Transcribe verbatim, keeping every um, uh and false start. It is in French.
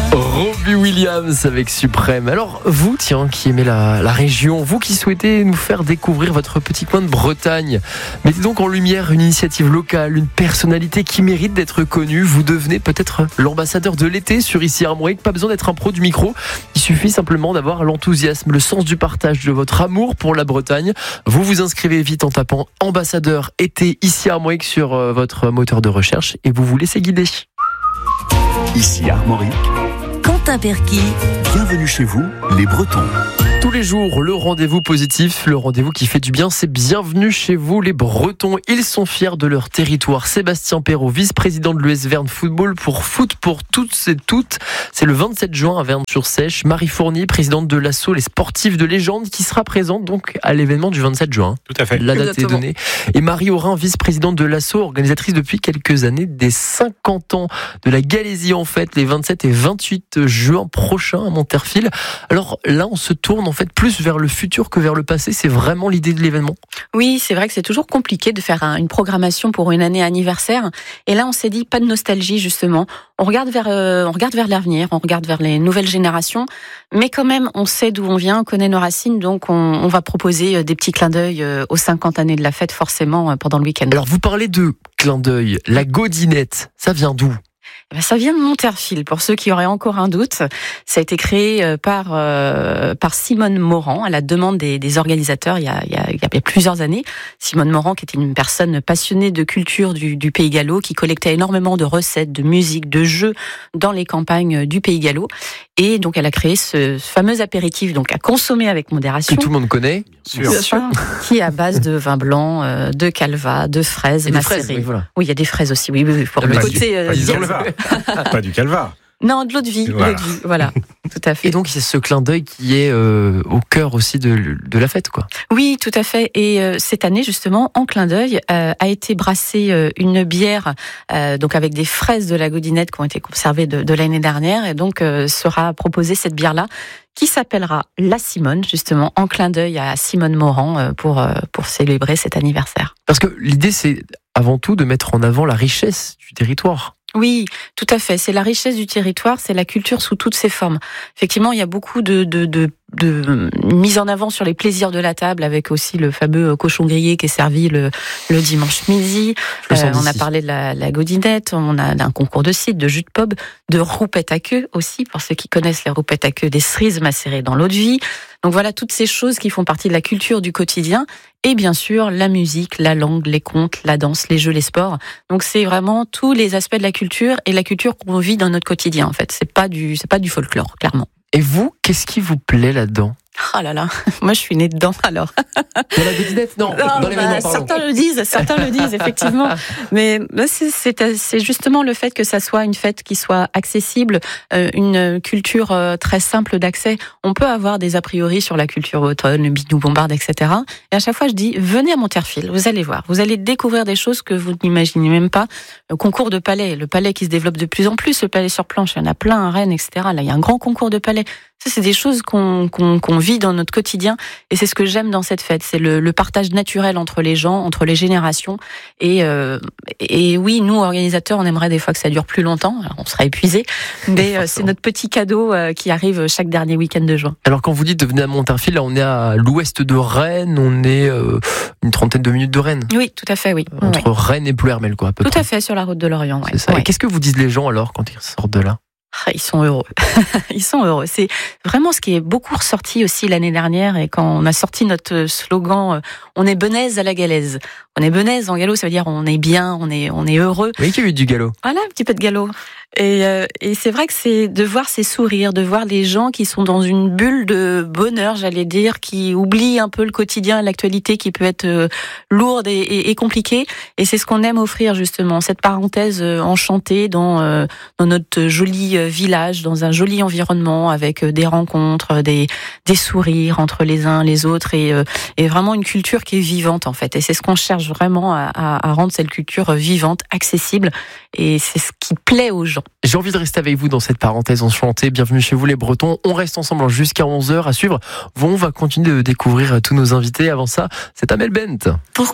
Robbie Williams avec Suprême. Alors vous, tiens, qui aimez la, la région, vous qui souhaitez nous faire découvrir votre petit coin de Bretagne, mettez donc en lumière une initiative locale, une personnalité qui mérite d'être connue. Vous devenez peut-être l'ambassadeur de l'été sur Ici Armorique. Pas besoin d'être un pro du micro, il suffit simplement d'avoir l'enthousiasme, le sens du partage de votre amour pour la Bretagne. Vous vous inscrivez vite en tapant ambassadeur été Ici Armorique sur votre moteur de recherche et vous vous laissez guider. Ici Armorique, Quentin Perky. bienvenue chez vous, les Bretons. Tous les jours, le rendez-vous positif, le rendez-vous qui fait du bien, c'est bienvenue chez vous les Bretons. Ils sont fiers de leur territoire. Sébastien Perrault, vice-président de l'U S Verne Football pour Foot pour toutes et toutes. C'est le vingt-sept juin à Verne-sur-Sèche. Marie Fournier, présidente de l'asso Les Sportifs de Légende, qui sera présente donc à l'événement du vingt-sept juin. Tout à fait. La date Exactement. est donnée. Et Marie Aurin, vice-présidente de l'asso, organisatrice depuis quelques années des cinquante ans de la Galésie en fête, les vingt-sept et vingt-huit juin prochains à Monterfil. Alors là, on se tourne en fait plus vers le futur que vers le passé. C'est vraiment l'idée de l'événement. Oui, c'est vrai que c'est toujours compliqué de faire un- une programmation pour une année anniversaire. Et là, on s'est dit pas de nostalgie justement. On regarde vers, euh, on regarde vers l'avenir, on regarde vers les nouvelles générations. Mais quand même, on sait d'où on vient, on connaît nos racines, donc on, on va proposer euh, des petits clins d'œil euh, aux cinquante années de la fête forcément euh, pendant le week-end. Alors vous parlez de clin d'œil. La godinette, ça vient d'où ? Eh ben, ça vient de Monterfil. Pour ceux qui auraient encore un doute, ça a été créé euh, par euh, par Simone Morand à la demande des, des organisateurs il y, a, il, y a, il y a plusieurs années. Simone Morand, qui était une personne passionnée de culture du, du Pays Gallo, qui collectait énormément de recettes, de musique, de jeux dans les campagnes du Pays Gallo. Et donc, elle a créé ce fameux apéritif, donc à consommer avec Que modération. tout le monde connaît. Sûr. Bien sûr, qui est à base de vin blanc, euh, de calva, de fraises Et des macérées. fraises, oui, voilà. Oui, il y a des fraises aussi. Oui, oui, oui. Pour Ah, le mais côté euh, Pas du bien- calva. Pas du calva. Non, de l'eau de vie, Voilà. l'eau de vie, voilà, tout à fait. Et donc c'est ce clin d'œil qui est euh, au cœur aussi de, de la fête, quoi. Oui, tout à fait. Et euh, cette année, justement, en clin d'œil, euh, a été brassée euh, une bière, euh, donc avec des fraises de la Godinette qui ont été conservées de, de l'année dernière, et donc euh, sera proposée cette bière-là, qui s'appellera La Simone, justement, en clin d'œil à Simone Morand euh, pour euh, pour célébrer cet anniversaire. Parce que l'idée, c'est avant tout de mettre en avant la richesse du territoire. Oui, tout à fait. C'est la richesse du territoire, c'est la culture sous toutes ses formes. Effectivement, il y a beaucoup de, de, de, de mise en avant sur les plaisirs de la table, avec aussi le fameux cochon grillé qui est servi le, le dimanche midi. Je le Euh, sens on a d'ici. parlé de la, la godinette, on a un concours de cidre, de jus de pomme, de roupettes à queue aussi, pour ceux qui connaissent les roupettes à queue, des cerises macérées dans l'eau de vie. Donc voilà, toutes ces choses qui font partie de la culture du quotidien. Et bien sûr, la musique, la langue, les contes, la danse, les jeux, les sports. Donc c'est vraiment tous les aspects de la culture et la culture qu'on vit dans notre quotidien, en fait. C'est pas du, c'est pas du folklore, clairement. Et vous, qu'est-ce qui vous plaît là-dedans ? Ah là là, moi je suis née dedans alors. Dans la godinette ? Non, Non, dans bah, l'événement, pardon. certains le disent, certains le disent effectivement. Mais bah, c'est, c'est, c'est justement le fait que ça soit une fête qui soit accessible, euh, une culture euh, très simple d'accès. On peut avoir des a priori sur la culture bretonne, le bidou bombarde, et cetera. Et à chaque fois je dis, venez à Monterfil, vous allez voir, vous allez découvrir des choses que vous n'imaginez même pas. Le concours de palais, le palais qui se développe de plus en plus, le palais sur planche, il y en a plein à Rennes, et cetera. Là, il y a un grand concours de palais. Ça, c'est des choses qu'on, qu'on, qu'on vit dans notre quotidien, et c'est ce que j'aime dans cette fête. C'est le, le partage naturel entre les gens, entre les générations. Et, euh, et oui, nous organisateurs, on aimerait des fois que ça dure plus longtemps. Alors, on sera épuisés, mais euh, c'est notre petit cadeau euh, qui arrive chaque dernier week-end de juin. Alors quand vous dites de venir à Monterfil, là on est à l'ouest de Rennes, on est euh, une trentaine de minutes de Rennes. Oui, tout à fait, oui. Entre Ouais. Rennes et Plouermel, quoi, à peu Tout près. à fait, sur la route de l'Orient. Ouais. C'est ça. Ouais. Et qu'est-ce que vous disent les gens alors quand ils sortent de là ? Ah, ils sont heureux. Ils sont heureux. C'est vraiment ce qui est beaucoup ressorti aussi l'année dernière, et quand on a sorti notre slogan euh, « On est benaise à la galaise ». On est benaise en gallo, ça veut dire on est bien, on est, on est heureux. Oui, qui a eu du galop. Voilà, un petit peu de galop. Et, euh, et c'est vrai que c'est de voir ces sourires, de voir les gens qui sont dans une bulle de bonheur, j'allais dire, qui oublient un peu le quotidien, l'actualité qui peut être euh, lourde et, et, et compliquée. Et c'est ce qu'on aime offrir justement, cette parenthèse euh, enchantée dans, euh, dans notre joli euh, village, dans un joli environnement, avec euh, des rencontres, des, des sourires entre les uns les autres, et, euh, et vraiment une culture qui est vivante en fait. Et c'est ce qu'on cherche vraiment à, à, à rendre cette culture vivante, accessible, et c'est ce qui plaît aux gens. J'ai envie de rester avec vous dans cette parenthèse enchantée. Bienvenue chez vous les Bretons. On reste ensemble jusqu'à onze heures à suivre. On va continuer de découvrir tous nos invités. Avant ça, c'est Amel Bent. Pourquoi